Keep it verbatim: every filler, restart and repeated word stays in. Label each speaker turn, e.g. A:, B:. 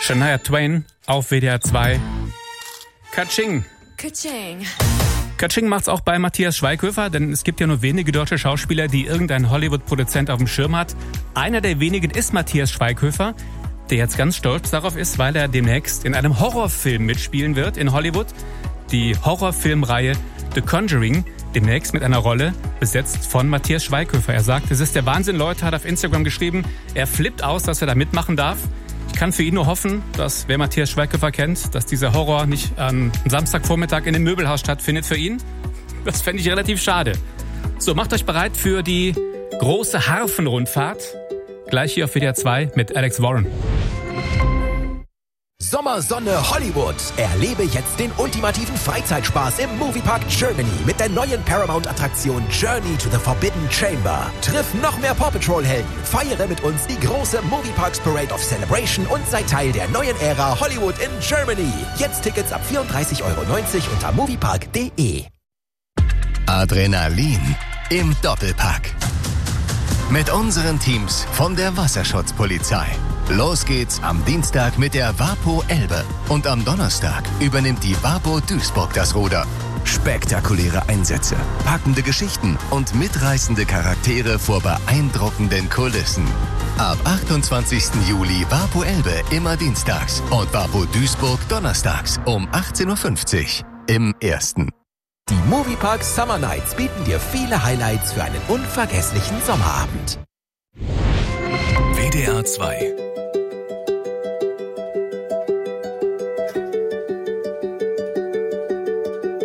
A: Shania Twain auf W D R zwei. Katsching.
B: Katsching.
A: Katsching macht's auch bei Matthias Schweighöfer, denn es gibt ja nur wenige deutsche Schauspieler, die irgendein Hollywood-Produzent auf dem Schirm hat. Einer der wenigen ist Matthias Schweighöfer, der jetzt ganz stolz darauf ist, weil er demnächst in einem Horrorfilm mitspielen wird in Hollywood. Die Horrorfilmreihe The Conjuring, demnächst mit einer Rolle besetzt von Matthias Schweighöfer. Er sagt, es ist der Wahnsinn, Leute, hat auf Instagram geschrieben, er flippt aus, dass er da mitmachen darf. Ich kann für ihn nur hoffen, dass, wer Matthias Schweighöfer kennt, dass dieser Horror nicht am Samstagvormittag in dem Möbelhaus stattfindet für ihn. Das fände ich relativ schade. So, macht euch bereit für die große Harfenrundfahrt. Gleich hier auf W D R zwei mit Alex Warren.
C: Sommersonne Hollywood. Erlebe jetzt den ultimativen Freizeitspaß im Moviepark Germany mit der neuen Paramount-Attraktion Journey to the Forbidden Chamber. Triff noch mehr Paw Patrol-Helden, feiere mit uns die große Movieparks Parade of Celebration und sei Teil der neuen Ära Hollywood in Germany. Jetzt Tickets ab vierunddreißig Euro neunzig unter moviepark punkt de.
D: Adrenalin im Doppelpack. Mit unseren Teams von der Wasserschutzpolizei. Los geht's am Dienstag mit der Wapo Elbe und am Donnerstag übernimmt die Wapo Duisburg das Ruder. Spektakuläre Einsätze, packende Geschichten und mitreißende Charaktere vor beeindruckenden Kulissen. Ab achtundzwanzigsten Juli Wapo Elbe immer dienstags und Wapo Duisburg donnerstags um achtzehn Uhr fünfzig im Ersten.
C: Die Moviepark Summer Nights bieten dir viele Highlights für einen unvergesslichen Sommerabend.
E: W D R zwei